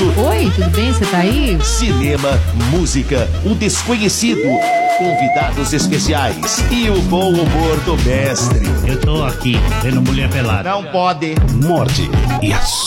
Sucesso. Oi, tudo bem? Você tá aí? Cinema, música, o desconhecido, convidados especiais e o bom humor do mestre. Eu tô aqui, vendo mulher pelada. Não pode. Morde e